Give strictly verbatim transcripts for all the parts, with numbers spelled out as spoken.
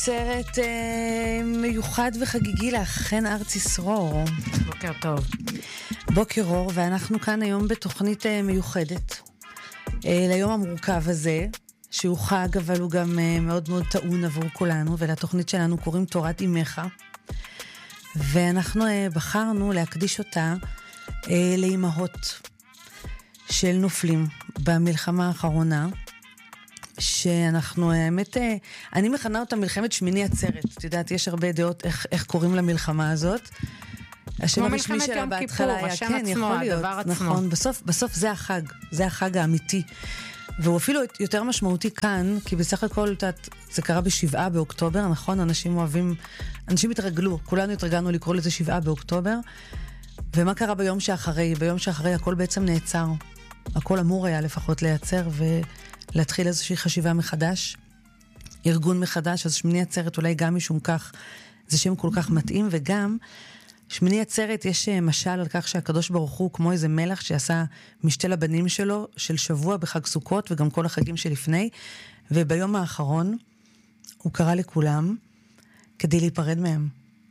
סרט אה, מיוחד וחגיגי לאחן ארץ ישרור. בוקר טוב. בוקר אור, ואנחנו כאן היום בתוכנית אה, מיוחדת אה, ליום המורכב הזה, שהוא חג אבל הוא גם אה, מאוד מאוד טעון עבור כולנו, ולתוכנית שלנו קוראים תורת אימך, ואנחנו אה, בחרנו להקדיש אותה אה, לאימהות של נופלים במלחמה האחרונה, שאנחנו, האמת, אני מכנה אותה מלחמת שמיני עצרת. את יודעת, יש הרבה דעות איך, איך קוראים למלחמה הזאת. כמו מלחמת יום כיפור, השם כן, עצמו, הדבר עצמו. נכון, בסוף, בסוף זה החג, זה החג האמיתי. והוא אפילו יותר משמעותי כאן, כי בסך הכל, זה קרה בשבעה באוקטובר, נכון? אנשים אוהבים, אנשים התרגלו, כולנו התרגלנו לקרוא לזה שבעה באוקטובר. ומה קרה ביום שאחרי? ביום שאחרי הכל בעצם נעצר. הכל אמור היה לפחות לייצר ו... להתחיל איזושהי חשיבה מחדש, ארגון מחדש. אז שמיני עצרת אולי גם משום כך, זה שם כל כך מתאים, וגם שמיני עצרת יש משל על כך שהקדוש ברוך הוא כמו איזה מלך שעשה משתה לבנים שלו של שבוע בחג סוכות, וגם כל החגים שלפני, וביום האחרון הוא קרא לכולם כדי להיפרד מהם.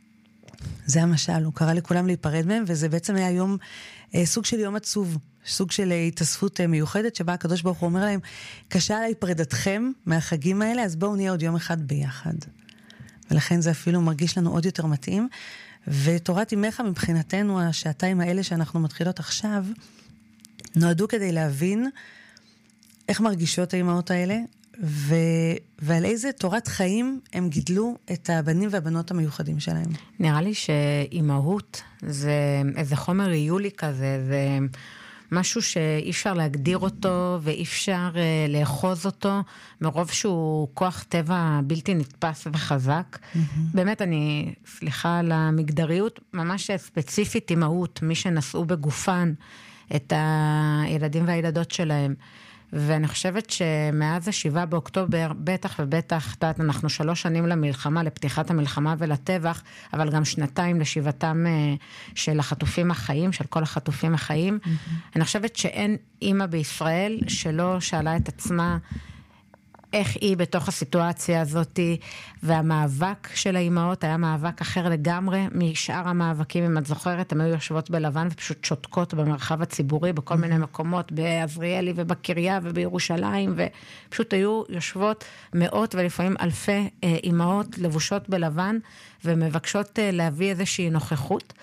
זה המשל, הוא קרא לכולם להיפרד מהם, וזה בעצם היה יום, אה, סוג של יום עצוב, סוג של התאספות מיוחדת, שבה הקדוש ברוך הוא אומר להם, קשה עליי פרדתכם מהחגים האלה, אז בואו נהיה עוד יום אחד ביחד. ולכן זה אפילו מרגיש לנו עוד יותר מתאים. ותורת אימך מבחינתנו, השעתיים האלה שאנחנו מתחילות עכשיו, נועדו כדי להבין איך מרגישות האימהות האלה, ו... ועל איזה תורת חיים הם גידלו את הבנים והבנות המיוחדים שלהם. נראה לי שאימהות זה איזה חומר איולי כזה, זה משהו שאי אפשר להגדיר אותו, ואי אפשר uh, לאחוז אותו, מרוב שהוא כוח טבע בלתי נתפס וחזק. Mm-hmm. באמת, אני, סליחה על המגדריות, ממש ספציפית אימהות, מי שנשאו בגופן את הילדים והילדות שלהם. ואני חושבת שמאז השבעה באוקטובר, בטח ובטח, אנחנו שלוש שנים למלחמה, לפתיחת המלחמה ולטבח, אבל גם שנתיים לשיבתם של החטופים החיים, של כל החטופים החיים. Mm-hmm. אני חושבת שאין אימא בישראל שלא שאלה את עצמה איך היא בתוך הסיטואציה הזאת, והמאבק של האימהות היה מאבק אחר לגמרי משאר המאבקים. אם את זוכרת, הן היו יושבות בלבן ופשוט שותקות במרחב הציבורי, בכל מיני מקומות, בעזריאלי ובקריה ובירושלים, ופשוט היו יושבות מאות ולפעמים אלפי אימהות לבושות בלבן, ומבקשות להביא איזושהי נוכחות.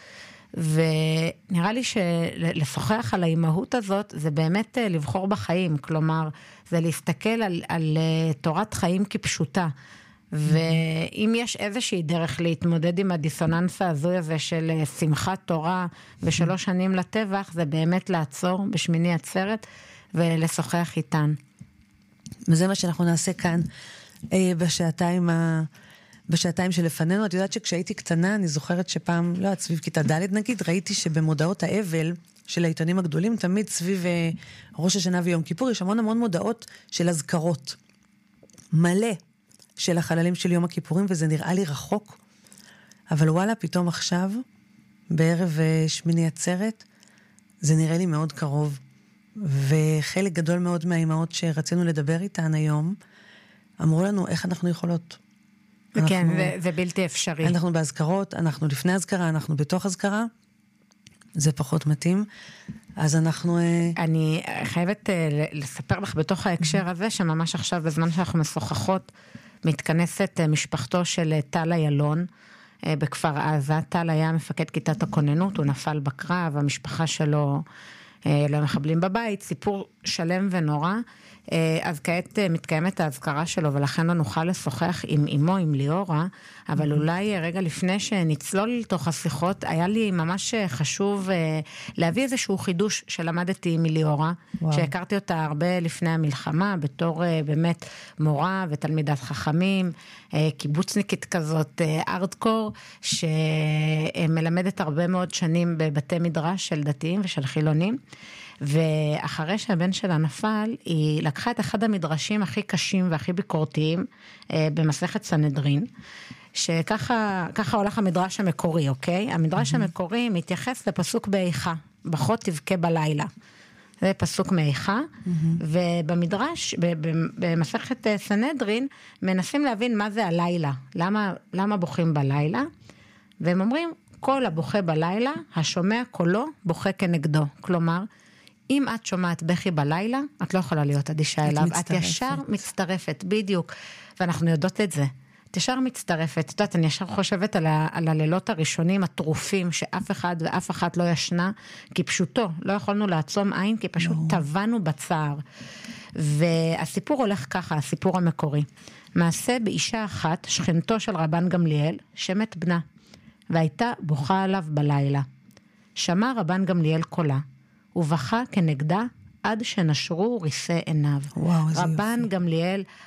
ונראה לי שלשוחח על האימהות הזאת זה באמת לבחור בחיים, כלומר זה להסתכל על, על תורת חיים כפשוטה, ואם יש איזושהי דרך להתמודד עם הדיסוננס הזוי הזה של שמחת תורה ושלוש שנים לטבח, זה באמת לעצור בשמיני עצרת ולשוחח איתן. וזה מה שאנחנו נעשה כאן בשעתיים ה... בשעתיים שלפנינו. את יודעת שכשהייתי קטנה, אני זוכרת שפעם, לא, סביב כיתה ד' נגיד, ראיתי שבמודעות האבל של העיתונים הגדולים, תמיד סביב ראש השנה ויום כיפור, יש המון המון מודעות של הזכרות. מלא של החללים של יום הכיפורים, וזה נראה לי רחוק. אבל וואלה, פתאום עכשיו, בערב שמיני עצרת, זה נראה לי מאוד קרוב. וחלק גדול מאוד מהאימהות שרצינו לדבר איתן היום, אמרו לנו איך אנחנו יכולות. כן, זה, זה בלתי אפשרי. אנחנו בהזכרות, אנחנו לפני הזכרה, אנחנו בתוך הזכרה, זה פחות מתאים, אז אנחנו... אני חייבת לספר לך בתוך ההקשר הזה, שממש עכשיו בזמן שאנחנו משוחחות, מתכנסת משפחתו של טל איילון, בכפר עזה. טל היה מפקד כיתת הכוננות, הוא נפל בקרב, המשפחה שלו למחבלים בבית, סיפור שלם ונורא. אז כעת מתקיימת ההזכרה שלו, ולכן לא נוכל לשוחח עם אמו, עם ליאורה, אבל אולי רגע לפני שנצלול לתוך השיחות, היה לי ממש חשוב להביא איזשהו חידוש שלמדתי מליאורה, וואו. שהכרתי אותה הרבה לפני המלחמה, בתור באמת מורה ותלמידת חכמים, קיבוצניקית כזאת, ארדקור, שמלמדת הרבה מאוד שנים בבתי מדרש של דתיים ושל חילונים, ואחרי שהבן שלה נפל, היא לקחה את אחד המדרשים הכי קשים והכי ביקורתיים במסכת סנהדרין, שככה ככה הולך המדרש המקורי, אוקיי? המדרש המקורי מתייחס לפסוק באיכה, בכה תבכה בלילה. זה פסוק מאיכה, mm-hmm. ובמדרש, במסכת סנהדרין, מנסים להבין מה זה הלילה, למה, למה בוכים בלילה, והם אומרים, כל הבוכה בלילה, השומע קולו בוכה כנגדו. כלומר, אם את שומעת בכי בלילה, את לא יכולה להיות אדישה אליו, מצטרפת. את ישר מצטרפת, בדיוק, ואנחנו יודעות את זה. את ישר מצטרפת, את יודעת, אני ישר חושבת על, ה, על הלילות הראשונים, הטרופים, שאף אחד ואף אחת לא ישנה, כי פשוטו, לא יכולנו לעצום עין, כי פשוט no. טבענו בצער. והסיפור הולך ככה, הסיפור המקורי. מעשה באישה אחת, שכנתו של רבן גמליאל, שמת בנה, והייתה בוכה עליו בלילה. שמע רבן גמליאל קולה, ובכה כנגדה, עד שנשרו ריסי עיניו. וואו, איזה רבן יופי. גמליאל